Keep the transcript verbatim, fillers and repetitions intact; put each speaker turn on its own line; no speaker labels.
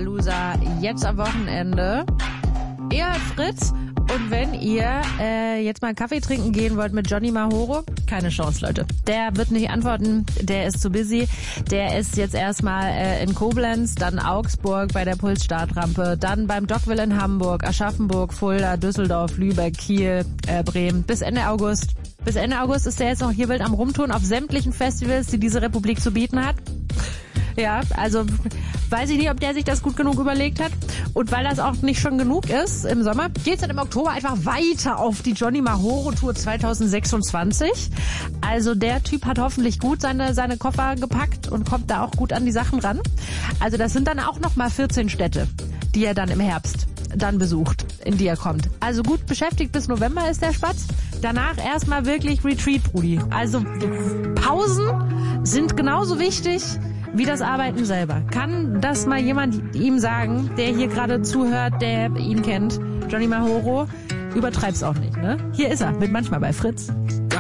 Lollapalooza jetzt am Wochenende. Ihr hört Fritz. Und wenn ihr äh, jetzt mal einen Kaffee trinken gehen wollt mit Johnny Mahoro, keine Chance, Leute. Der wird nicht antworten, der ist zu busy. Der ist jetzt erstmal äh, in Koblenz, dann Augsburg bei der Puls-Startrampe, dann beim Dockville in Hamburg, Aschaffenburg, Fulda, Düsseldorf, Lübeck, Kiel, äh, Bremen. Bis Ende August. Bis Ende August ist der jetzt noch hier wild am Rumtouren auf sämtlichen Festivals, die diese Republik zu bieten hat. Ja, also weiß ich nicht, ob der sich das gut genug überlegt hat. Und weil das auch nicht schon genug ist im Sommer, geht's dann im Oktober einfach weiter auf die Johnny Mahoro Tour zwanzig sechsundzwanzig. Also der Typ hat hoffentlich gut seine seine Koffer gepackt und kommt da auch gut an die Sachen ran. Also das sind dann auch nochmal vierzehn Städte, die er dann im Herbst dann besucht, in die er kommt. Also gut beschäftigt bis November ist der Spatz. Danach erstmal wirklich Retreat, Brudi. Also Pausen sind genauso wichtig wie das Arbeiten selber. Kann das mal jemand ihm sagen, der hier gerade zuhört, der ihn kennt? Johnny Mahoro, übertreib's auch nicht, ne? Hier ist er, mit manchmal bei Fritz.